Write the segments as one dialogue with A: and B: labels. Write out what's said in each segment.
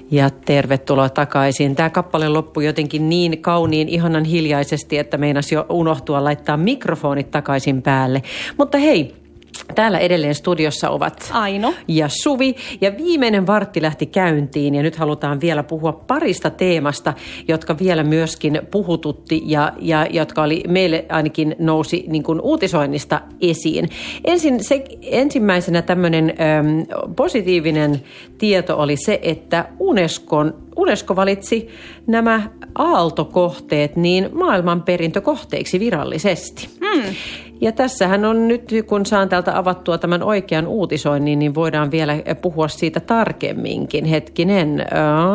A: Ja tervetuloa takaisin. Tämä kappale loppui jotenkin niin kauniin, ihanan hiljaisesti, että meinasi jo unohtua laittaa mikrofonit takaisin päälle. Mutta hei, täällä edelleen studiossa ovat
B: Aino
A: ja Suvi. Ja viimeinen vartti lähti käyntiin ja nyt halutaan vielä puhua parista teemasta, jotka vielä myöskin puhututti ja jotka oli meille ainakin nousi niin kuin uutisoinnista esiin. Ensimmäisenä tämmöinen positiivinen tieto oli se, että UNESCO valitsi nämä aaltokohteet niin maailmanperintökohteiksi virallisesti. Ja tässähän on nyt, kun saan täältä avattua tämän oikean uutisoinnin, niin voidaan vielä puhua siitä tarkemminkin. Hetkinen,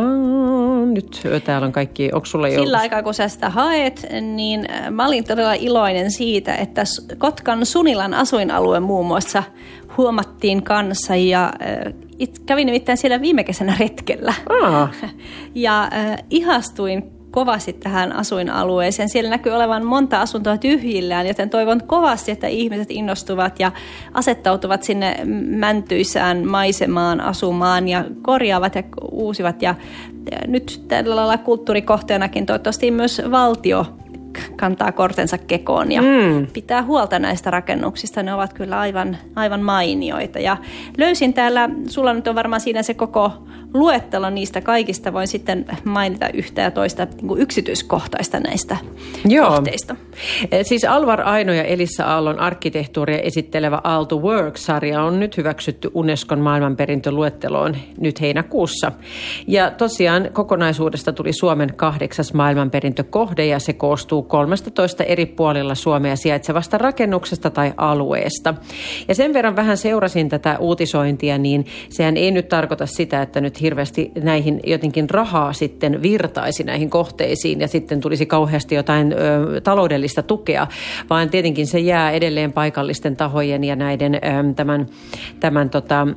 A: nyt täällä on kaikki, onko sulla jo?
B: Sillä aikaa, kun sä sitä haet, niin mä olin todella iloinen siitä, että Kotkan Sunilan asuinalue muun muassa huomattiin kanssa ja kävin nimittäin siellä viime kesänä retkellä. Ja ihastuin kovasti tähän asuinalueeseen. Siellä näkyy olevan monta asuntoa tyhjillään, joten toivon kovasti, että ihmiset innostuvat ja asettautuvat sinne mäntyisään maisemaan asumaan ja korjaavat ja uusivat. Ja nyt tällä lailla kulttuurikohteenakin toivottavasti myös valtio kantaa kortensa kekoon ja pitää huolta näistä rakennuksista. Ne ovat kyllä aivan mainioita. Ja löysin täällä, sulla nyt on varmaan siinä se koko luettelo niistä kaikista. Voin sitten mainita yhtä ja toista niin kuin yksityiskohtaista näistä kohteista.
A: Siis Alvar Aino ja Elissa Aallon arkkitehtuuria esittelevä Aalto Works-sarja on nyt hyväksytty Unescon maailmanperintöluetteloon nyt heinäkuussa. Ja tosiaan kokonaisuudesta tuli Suomen 8. maailmanperintökohde ja se koostuu 13 eri puolilla Suomea sijaitsevasta rakennuksesta tai alueesta. Ja sen verran vähän seurasin tätä uutisointia, niin sehän ei nyt tarkoita sitä, että nyt hirveästi näihin jotenkin rahaa sitten virtaisi näihin kohteisiin ja sitten tulisi kauheasti jotain taloudellista tukea, vaan tietenkin se jää edelleen paikallisten tahojen ja näiden tämän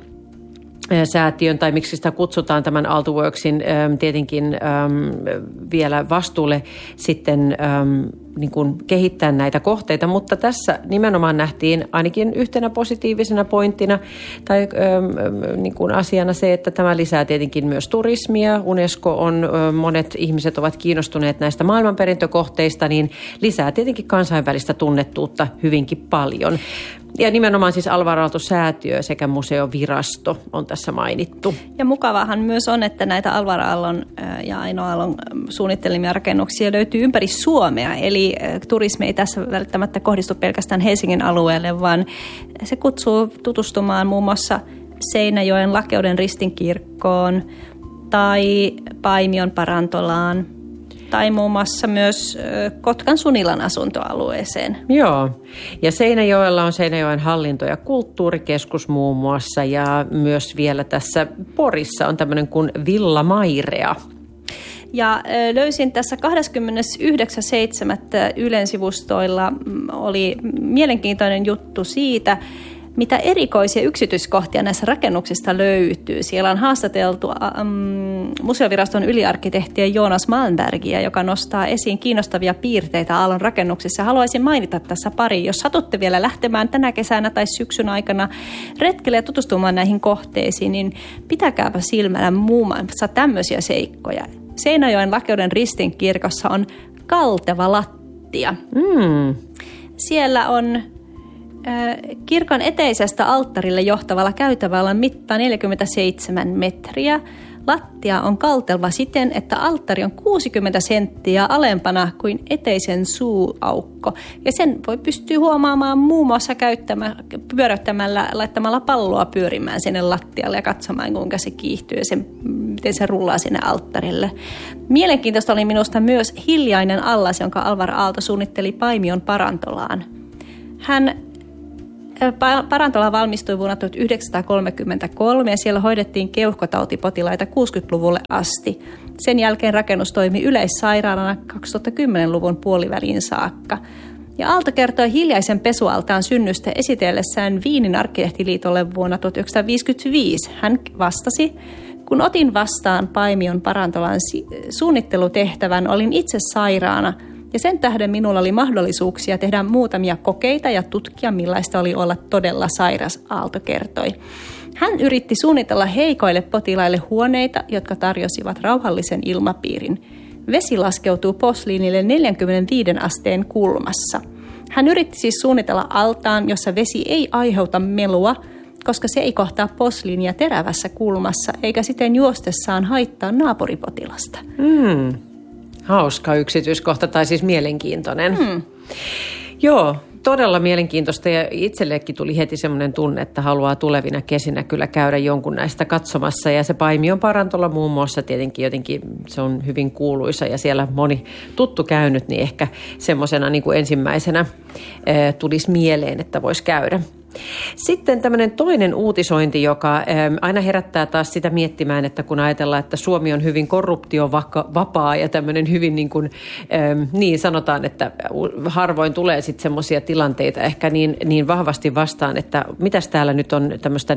A: säätiön, tai miksi sitä kutsutaan tämän Aalto Worksin tietenkin vielä vastuulle sitten niin kuin kehittää näitä kohteita, mutta tässä nimenomaan nähtiin ainakin yhtenä positiivisena pointtina tai niin kuin asiana se, että tämä lisää tietenkin myös turismia. UNESCO on, monet ihmiset ovat kiinnostuneet näistä maailmanperintökohteista, niin lisää tietenkin kansainvälistä tunnettuutta hyvinkin paljon. Ja nimenomaan siis Alvar Aalto-säätiö sekä museovirasto on tässä mainittu.
B: Ja mukavahan myös on, että näitä Alvar Aallon ja Aino Aallon suunnittelemia rakennuksia löytyy ympäri Suomea. Eli turismi ei tässä välttämättä kohdistu pelkästään Helsingin alueelle, vaan se kutsuu tutustumaan muun muassa Seinäjoen Lakeuden ristinkirkkoon tai Paimion Parantolaan tai muun muassa myös Kotkan Sunilan asuntoalueeseen.
A: Joo, ja Seinäjoella on Seinäjoen hallinto- ja kulttuurikeskus muun muassa, ja myös vielä tässä Porissa on tämmöinen kuin Villa Mairea.
B: Ja löysin tässä 29.7. Ylen sivustoilla oli mielenkiintoinen juttu siitä, mitä erikoisia yksityiskohtia näissä rakennuksista löytyy. Siellä on haastateltu museoviraston yliarkkitehtiä Jonas Malmbergia, joka nostaa esiin kiinnostavia piirteitä Aallon rakennuksissa. Haluaisin mainita tässä pari. Jos satutte vielä lähtemään tänä kesänä tai syksyn aikana retkelle ja tutustumaan näihin kohteisiin, niin pitäkääpä silmällä muun muassa tämmöisiä seikkoja. Seinäjoen Lakeuden ristinkirkossa on kalteva lattia. Siellä on kirkon eteisestä alttarille johtavalla käytävällä mittaa 47 metriä. Lattia on kaltelva siten, että alttari on 60 senttiä alempana kuin eteisen suuaukko. Ja sen voi pystyä huomaamaan muun muassa pyöräyttämällä, laittamalla palloa pyörimään sinne lattialle ja katsomaan, kuinka se kiihtyy ja miten se rullaa sinne alttarille. Mielenkiintoista oli minusta myös hiljainen allas, jonka Alvar Aalto suunnitteli Paimion Parantolaan. Parantola valmistui vuonna 1933 ja siellä hoidettiin keuhkotautipotilaita 60-luvulle asti. Sen jälkeen rakennus toimi yleissairaalana 2010-luvun puoliväliin saakka. Ja Aalto kertoi hiljaisen pesualtaan synnystä esitellessään Wienin arkkitehtiliitolle vuonna 1955. Hän vastasi: kun otin vastaan Paimion Parantolan suunnittelutehtävän, olin itse sairaana. Ja sen tähden minulla oli mahdollisuuksia tehdä muutamia kokeita ja tutkia, millaista oli olla todella sairas, Aalto kertoi. Hän yritti suunnitella heikoille potilaille huoneita, jotka tarjosivat rauhallisen ilmapiirin. Vesi laskeutuu posliinille 45 asteen kulmassa. Hän yritti siis suunnitella altaan, jossa vesi ei aiheuta melua, koska se ei kohtaa posliinia terävässä kulmassa, eikä siten juostessaan haittaa naapuripotilasta.
A: Hauska yksityiskohta, tai siis mielenkiintoinen. Joo, todella mielenkiintoista, ja itsellekin tuli heti semmoinen tunne, että haluaa tulevina kesinä kyllä käydä jonkun näistä katsomassa. Ja se Paimion parantola muun muassa tietenkin jotenkin se on hyvin kuuluisa ja siellä moni tuttu käynyt, niin ehkä semmoisena niin kuin ensimmäisenä tulisi mieleen, että voisi käydä. Sitten tämmöinen toinen uutisointi, joka aina herättää taas sitä miettimään, että kun ajatellaan, että Suomi on hyvin korruptiovapaa ja tämmöinen hyvin niin sanotaan, että harvoin tulee sitten semmoisia tilanteita ehkä niin vahvasti vastaan, että mitäs täällä nyt on tämmöistä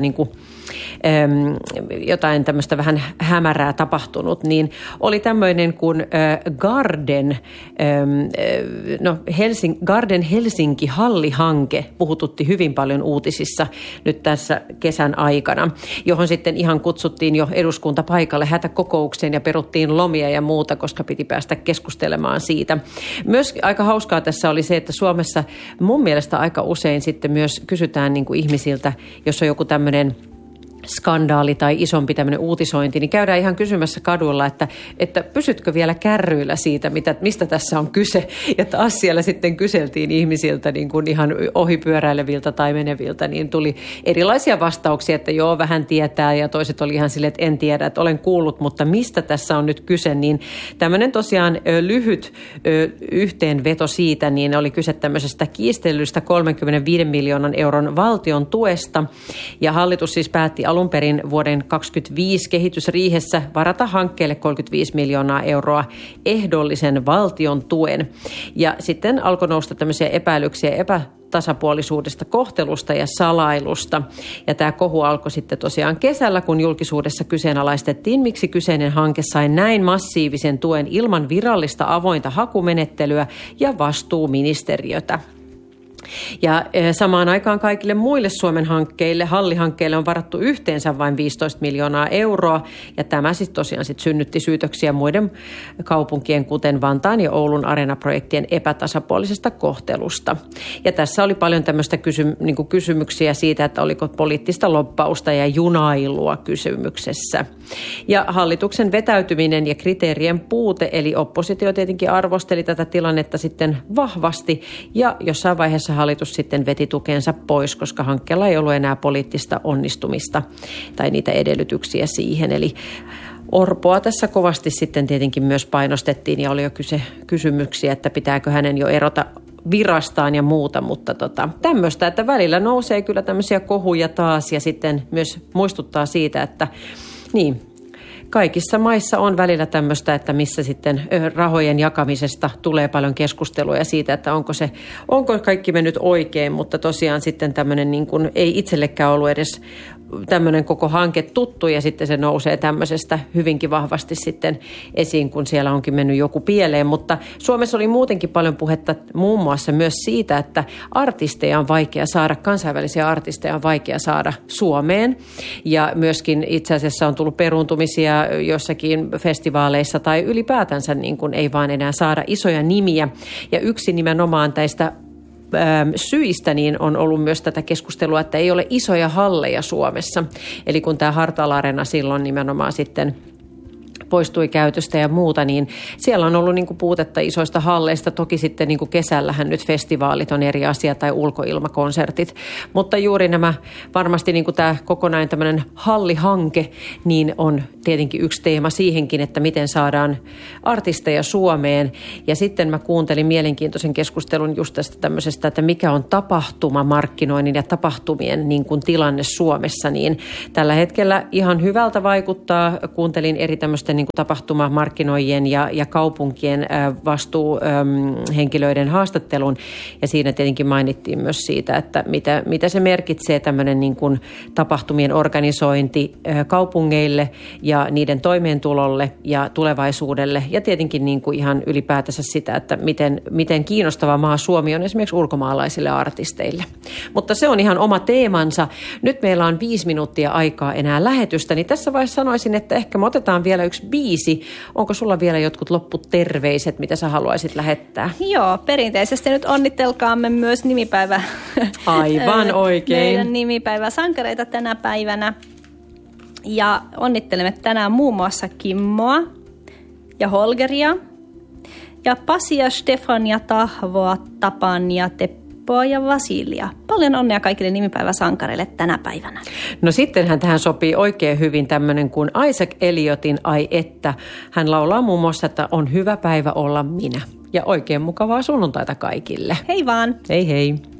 A: jotain tämmöistä vähän hämärää tapahtunut, niin oli tämmöinen kuin Garden Helsinki Halli-hanke puhututti hyvin paljon uutisissa nyt tässä kesän aikana, johon sitten ihan kutsuttiin jo eduskunta paikalle hätäkokoukseen ja peruttiin lomia ja muuta, koska piti päästä keskustelemaan siitä. Myös aika hauskaa tässä oli se, että Suomessa mun mielestä aika usein sitten myös kysytään niin kuin ihmisiltä, jos on joku tämmöinen skandaali tai isompi tämmöinen uutisointi, niin käydään ihan kysymässä kadulla, että pysytkö vielä kärryillä siitä, mistä tässä on kyse. Ja taas siellä sitten kyseltiin ihmisiltä niin kuin ihan ohipyöräileviltä tai meneviltä, niin tuli erilaisia vastauksia, että joo, vähän tietää, ja toiset oli ihan silleen, että en tiedä, että olen kuullut, mutta mistä tässä on nyt kyse, niin tämmöinen tosiaan lyhyt yhteenveto siitä, niin oli kyse tämmöisestä kiistellystä 35 miljoonan euron valtion tuesta, ja hallitus siis päätti alun perin vuoden 2025 kehitysriihessä varata hankkeelle 35 miljoonaa euroa ehdollisen valtion tuen. Ja sitten alkoi nousta tämmöisiä epäilyksiä epätasapuolisuudesta, kohtelusta ja salailusta. Ja tämä kohu alkoi sitten tosiaan kesällä, kun julkisuudessa kyseenalaistettiin, miksi kyseinen hanke sai näin massiivisen tuen ilman virallista avointa hakumenettelyä ja vastuuministeriötä. Ja samaan aikaan kaikille muille Suomen hankkeille, hallihankkeille on varattu yhteensä vain 15 miljoonaa euroa. Ja tämä siis tosiaan synnytti syytöksiä muiden kaupunkien, kuten Vantaan ja Oulun Areena-projektien epätasapuolisesta kohtelusta. Ja tässä oli paljon tämmöistä kysymyksiä siitä, että oliko poliittista lobbausta ja junailua kysymyksessä. Ja hallituksen vetäytyminen ja kriteerien puute, eli oppositio tietenkin arvosteli tätä tilannetta sitten vahvasti, ja jossain vaiheessa hallitus sitten veti tukensa pois, koska hankkeella ei ollut enää poliittista onnistumista tai niitä edellytyksiä siihen. Eli Orpoa tässä kovasti sitten tietenkin myös painostettiin ja oli jo kysymyksiä, että pitääkö hänen jo erota virastaan ja muuta, mutta tämmöistä, että välillä nousee kyllä tämmöisiä kohuja taas ja sitten myös muistuttaa siitä, että niin, kaikissa maissa on välillä tämmöistä, että missä sitten rahojen jakamisesta tulee paljon keskustelua ja siitä, että onko kaikki mennyt oikein, mutta tosiaan sitten tämmöinen niin kuin ei itsellekään ollut edes tämmöinen koko hanke tuttu ja sitten se nousee tämmöisestä hyvinkin vahvasti sitten esiin, kun siellä onkin mennyt joku pieleen. Mutta Suomessa oli muutenkin paljon puhetta muun muassa myös siitä, että artisteja on vaikea saada, kansainvälisiä artisteja on vaikea saada Suomeen. Ja myöskin itse asiassa on tullut peruuntumisia jossakin festivaaleissa tai ylipäätänsä niin kuin ei vaan enää saada isoja nimiä. Ja yksi nimenomaan tästä syistä niin on ollut myös tätä keskustelua, että ei ole isoja halleja Suomessa. Eli kun tämä Hartwall-areena silloin nimenomaan sitten poistui käytöstä ja muuta, niin siellä on ollut niin kuin puutetta isoista halleista. Toki sitten niin kuin kesällähän nyt festivaalit on eri asia tai ulkoilmakonsertit. Mutta juuri nämä varmasti niin kuin tämä kokonainen tämmöinen hallihanke, niin on tietenkin yksi teema siihenkin, että miten saadaan artisteja Suomeen. Ja sitten mä kuuntelin mielenkiintoisen keskustelun just tästä tämmöisestä, että mikä on tapahtumamarkkinoinnin ja tapahtumien niin kuin tilanne Suomessa. Niin tällä hetkellä ihan hyvältä vaikuttaa. Kuuntelin eri tämmöisten niin kuin tapahtumamarkkinoijien ja kaupunkien vastuuhenkilöiden haastattelun. Ja siinä tietenkin mainittiin myös siitä, että mitä se merkitsee tämmöinen niin kuin tapahtumien organisointi kaupungeille ja niiden toimeentulolle ja tulevaisuudelle. Ja tietenkin niin kuin ihan ylipäätänsä sitä, että miten kiinnostava maa Suomi on esimerkiksi ulkomaalaisille artisteille. Mutta se on ihan oma teemansa. Nyt meillä on 5 minuuttia aikaa enää lähetystä, niin tässä vaiheessa sanoisin, että ehkä me otetaan vielä yksi biisi. Onko sulla vielä jotkut lopputerveiset, mitä sä haluaisit lähettää?
B: Joo, perinteisesti nyt onnittelkaamme myös nimipäivä.
A: Aivan oikein.
B: Meidän nimipäiväsankareita tänä päivänä. Ja onnittelemme tänään muun muassa Kimmoa ja Holgeria ja Pasia, Stefania, Tahvoa, Tapania, Teppoa ja Vasilia. Paljon onnea kaikille nimipäiväsankareille tänä päivänä.
A: No sittenhän tähän sopii oikein hyvin tämmöinen kuin Isaac Elliotin Ai että. Hän laulaa muun muassa, että on hyvä päivä olla minä. Ja oikein mukavaa sunnuntaita kaikille.
B: Hei vaan!
A: Hei hei!